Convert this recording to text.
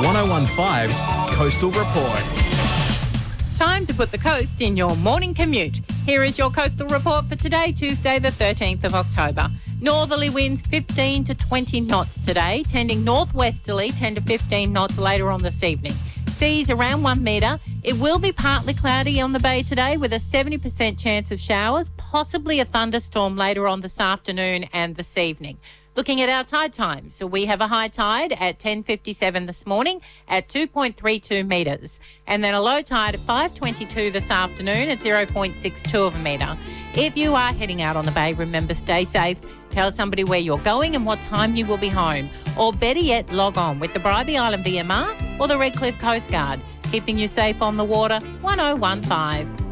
1015's Coastal Report. Time to put the coast in your morning commute. Here is your coastal report for today, Tuesday the 13th of October. Northerly winds 15 to 20 knots today, tending northwesterly 10 to 15 knots later on this evening. Seas around 1 metre. It will be partly cloudy on the bay today with a 70% chance of showers, possibly a thunderstorm later on this afternoon and this evening. Looking at our tide times, so we have a high tide at 10:57 this morning at 2.32 metres, and then a low tide at 5:22 this afternoon at 0.62 of a metre. If you are heading out on the bay, remember, stay safe. Tell somebody where you're going and what time you will be home. Or better yet, log on with the Bribie Island VMR or the Redcliffe Coast Guard, keeping you safe on the water. 1015.